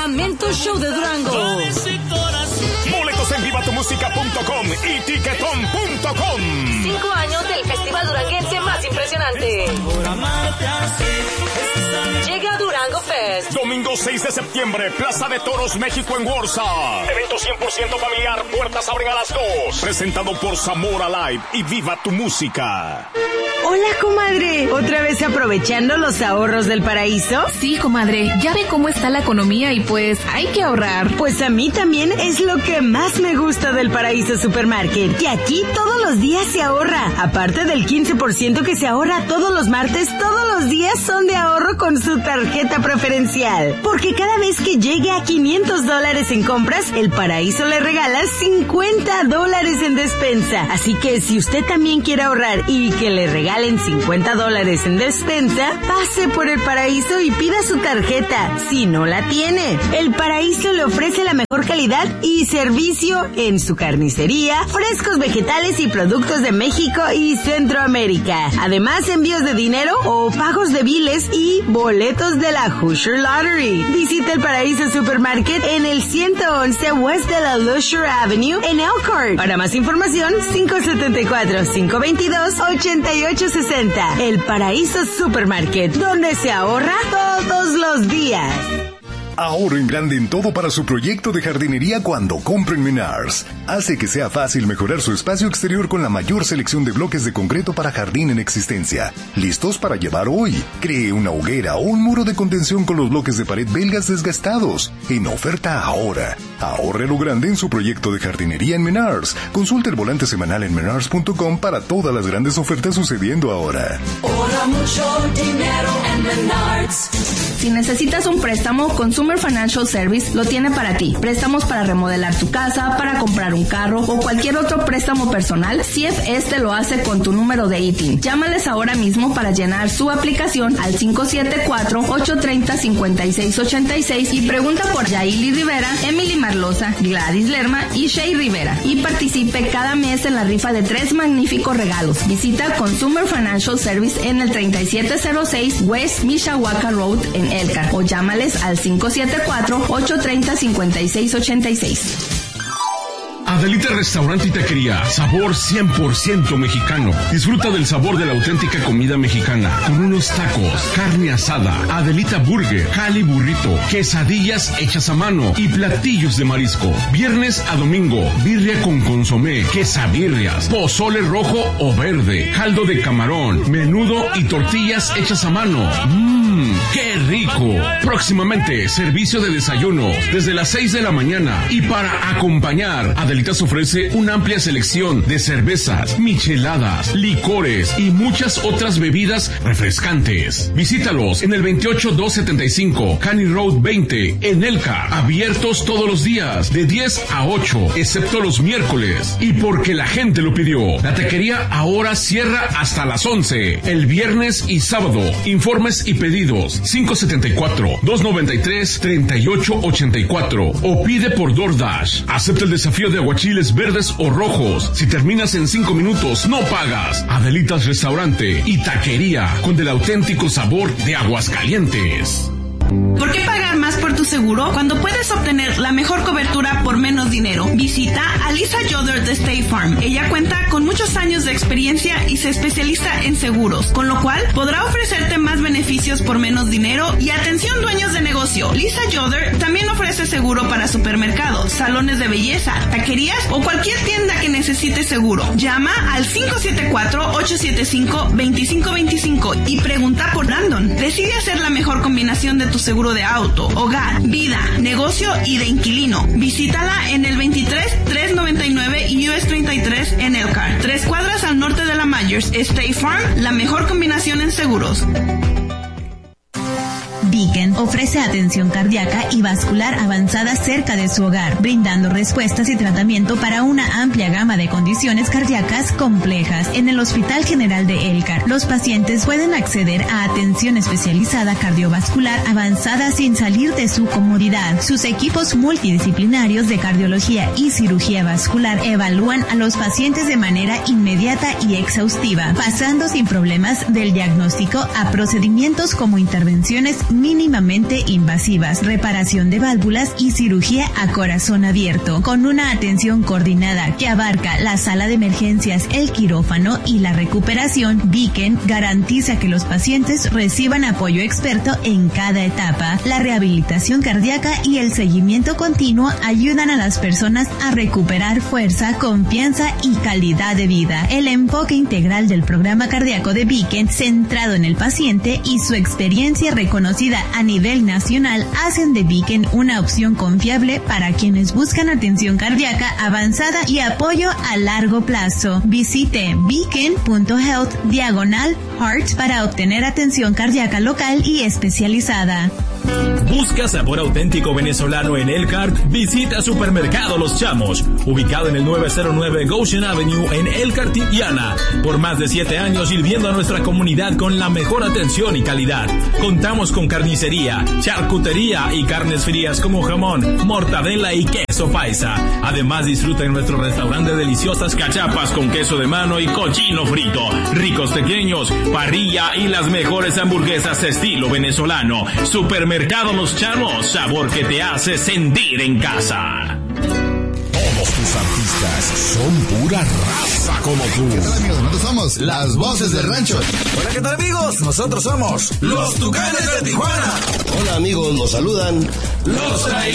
Lamento Show de Durango. Boletos en vivatumusica.com y tiquetón.com. 5 años del festival duranguense más impresionante. Llega a Durango Fest. Domingo 6 de septiembre, Plaza de Toros, México en Warsaw. Evento 100% familiar, puertas abren a las 2. Presentado por Zamora Live y Viva tu Música. Hola, comadre. ¿Otra vez aprovechando los ahorros del paraíso? Sí, comadre. Ya ve cómo está la economía y pues hay que ahorrar. Pues a mí también es lo que más me gusta del Paraíso Supermarket. Que aquí todos los días se ahorra. Aparte del 15% que se ahorra todos los martes, todos los días son de ahorro con su tarjeta preferencial. Porque cada vez que llegue a $500 en compras, el Paraíso le regala $50 en despensa. Así que si usted también quiere ahorrar y que le regalen $50 en despensa, pase por el Paraíso y pida su tarjeta, si no la tiene. El Paraíso le ofrece la mejor calidad y servicio en su carnicería, frescos vegetales y productos de México y Centroamérica. Además, envíos de dinero o pagos de biles y boletos de la Hoosier Lottery. Visita el Paraíso Supermarket en el 111 West de la Lusher Avenue en Elkhart. Para más información, 574-522-8860. El Paraíso Supermarket, donde se ahorra todos los días. Ahorro en grande en todo para su proyecto de jardinería cuando compren Menards. Hace que sea fácil mejorar su espacio exterior con la mayor selección de bloques de concreto para jardín en existencia. ¿Listos para llevar hoy? Cree una hoguera o un muro de contención con los bloques de pared belgas desgastados. En oferta ahora. Ahorre lo grande en su proyecto de jardinería en Menards. Consulte el volante semanal en menards.com para todas las grandes ofertas sucediendo ahora. Ahorra mucho dinero en Menards. Si necesitas un préstamo, Consumer Financial Service lo tiene para ti. Préstamos para remodelar tu casa, para comprar un carro o cualquier otro préstamo personal, CFE lo hace con tu número de ITIN. Llámales ahora mismo para llenar su aplicación al 574-830-5686 y pregunta por Yaili Rivera, Emily Marlosa, Gladys Lerma y Shay Rivera. Y participe cada mes en la rifa de 3 magníficos regalos. Visita Consumer Financial Service en el 3706 West Mishawaka Road en Elkhart o llámales al 574-830-5686. Adelita Restaurante y Taquería, sabor 100% mexicano. Disfruta del sabor de la auténtica comida mexicana, con unos tacos, carne asada, Adelita Burger, Cali Burrito, quesadillas hechas a mano y platillos de marisco. Viernes a domingo, birria con consomé, quesabirrias, pozole rojo o verde, caldo de camarón, menudo y tortillas hechas a mano. ¡Qué rico! Próximamente, servicio de desayuno desde las 6 de la mañana. Y para acompañar, Adelitas ofrece una amplia selección de cervezas, micheladas, licores y muchas otras bebidas refrescantes. Visítalos en el 28275 Canny Road 20 en Elkhart. Abiertos todos los días de 10 a 8, excepto los miércoles. Y porque la gente lo pidió, la taquería ahora cierra hasta las 11, el viernes y sábado. Informes y pedidos 574-293-3884 o pide por DoorDash. Acepta el desafío de aguachiles verdes o rojos. Si terminas en 5 minutos, no pagas. Adelitas Restaurante y Taquería, con el auténtico sabor de Aguascalientes. ¿Por qué pagar más por tu seguro cuando puedes obtener la mejor cobertura por menos dinero? Visita a Lisa Yoder de State Farm. Ella cuenta con muchos años de experiencia y se especializa en seguros, con lo cual podrá ofrecerte más beneficios por menos dinero y atención dueños de negocio. Lisa Yoder también ofrece seguro para supermercados, salones de belleza, taquerías o cualquier tienda que necesite seguro. Llama al 574-875-2525 y pregunta por Brandon. Decide hacer la mejor combinación de tu seguro de auto, hogar, vida, negocio y de inquilino. Visítala en el 23399 y US 33 en Elkhart, 3 cuadras al norte de la Myers. State Farm, la mejor combinación en seguros. Beacon ofrece atención cardíaca y vascular avanzada cerca de su hogar, brindando respuestas y tratamiento para una amplia gama de condiciones cardíacas complejas. En el Hospital General de Elkhart, los pacientes pueden acceder a atención especializada cardiovascular avanzada sin salir de su comodidad. Sus equipos multidisciplinarios de cardiología y cirugía vascular evalúan a los pacientes de manera inmediata y exhaustiva, pasando sin problemas del diagnóstico a procedimientos como intervenciones mínimamente invasivas, reparación de válvulas y cirugía a corazón abierto, con una atención coordinada que abarca la sala de emergencias, el quirófano y la recuperación. Beacon garantiza que los pacientes reciban apoyo experto en cada etapa. La rehabilitación cardíaca y el seguimiento continuo ayudan a las personas a recuperar fuerza, confianza y calidad de vida. El enfoque integral del programa cardíaco de Beacon, centrado en el paciente y su experiencia reconocida a nivel nacional, hacen de Beacon una opción confiable para quienes buscan atención cardíaca avanzada y apoyo a largo plazo. Visite beacon.health/heart para obtener atención cardíaca local y especializada. ¿Busca sabor auténtico venezolano en Elkhart? Visita Supermercado Los Chamos, ubicado en el 909 Goshen Avenue en Elkhart, Indiana. Por más de 7 años sirviendo a nuestra comunidad con la mejor atención y calidad. Contamos con carnicería, charcutería y carnes frías como jamón, mortadela y queso paisa. Además disfruta en nuestro restaurante deliciosas cachapas con queso de mano y cochino frito, ricos pequeños, parrilla y las mejores hamburguesas estilo venezolano. Supermercado Los Chamos, sabor que te hace sentir en casa. Todos tus artistas son pura raza como tú. ¿Qué tal, amigos? Nosotros somos las voces del rancho. Hola, ¿qué tal, amigos? Nosotros somos los Tucanes de Tijuana. Hola, amigos, nos saludan los Trailers